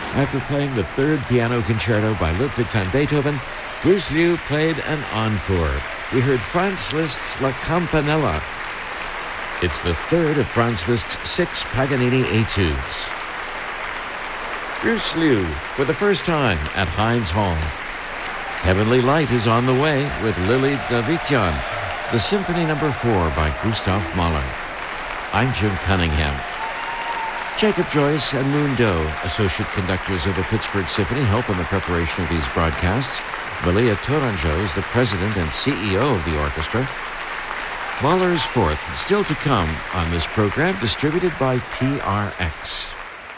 After playing the third piano concerto by Ludwig van Beethoven, Bruce Liu played an encore. We heard Franz Liszt's La Campanella. It's the third of Franz Liszt's 6 Paganini Etudes. Bruce Liu, for the first time at Heinz Hall. Heavenly Light is on the way with Lili Davitian, the Symphony No. 4 by Gustav Mahler. I'm Jim Cunningham. Jacob Joyce and Moon Doe, associate conductors of the Pittsburgh Symphony, help in the preparation of these broadcasts. Malia Tourangeau is the president and CEO of the orchestra. Mahler's Fourth, still to come on this program, distributed by PRX.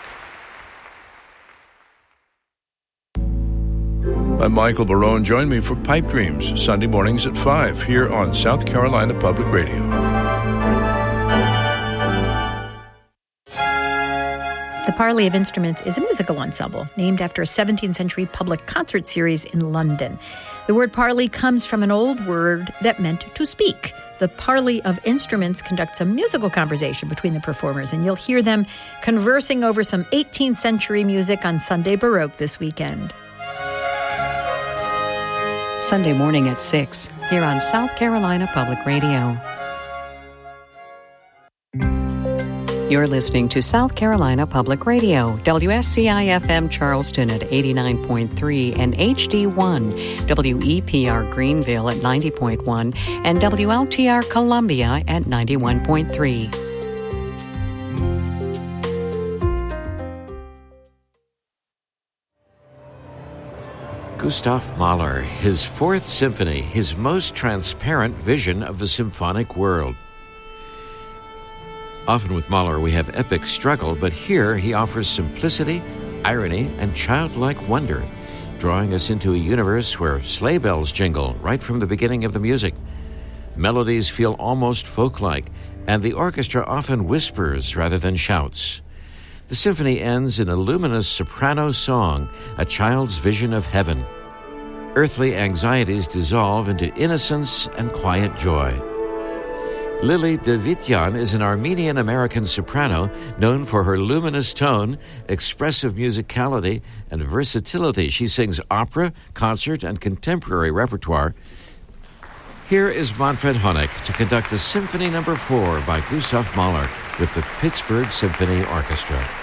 I'm Michael Barone. Join me for Pipe Dreams, Sunday mornings at 5 here on South Carolina Public Radio. The Parley of Instruments is a musical ensemble named after a 17th century public concert series in London. The word parley comes from an old word that meant to speak. The Parley of Instruments conducts a musical conversation between the performers, and you'll hear them conversing over some 18th century music on Sunday Baroque this weekend. Sunday morning at 6 here on South Carolina Public Radio. You're listening to South Carolina Public Radio, WSCI-FM Charleston at 89.3 and HD1, WEPR Greenville at 90.1, and WLTR Columbia at 91.3. Gustav Mahler, his Fourth Symphony, his most transparent vision of the symphonic world. Often with Mahler we have epic struggle, but here he offers simplicity, irony, and childlike wonder, drawing us into a universe where sleigh bells jingle right from the beginning of the music. Melodies feel almost folk-like, and the orchestra often whispers rather than shouts. The symphony ends in a luminous soprano song, a child's vision of heaven. Earthly anxieties dissolve into innocence and quiet joy. Lili Davitian is an Armenian-American soprano known for her luminous tone, expressive musicality, and versatility. She sings opera, concert, and contemporary repertoire. Here is Manfred Honeck to conduct the Symphony No. 4 by Gustav Mahler with the Pittsburgh Symphony Orchestra.